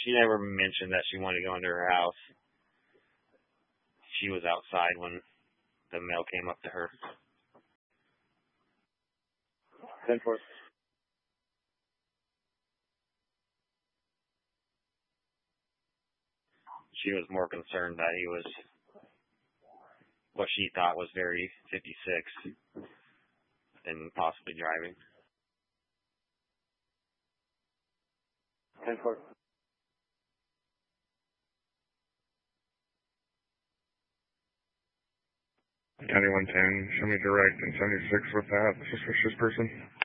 She never mentioned that she wanted to go into her house. She was outside when the mail came up to her. 10-4. She was more concerned that he was what she thought was very 56 and possibly driving. 10-4. County 110, show me direct and 76 with that suspicious person.